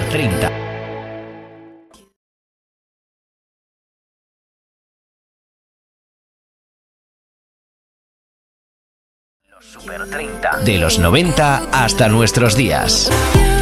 30. Los Super 30. De los 90 hasta nuestros días.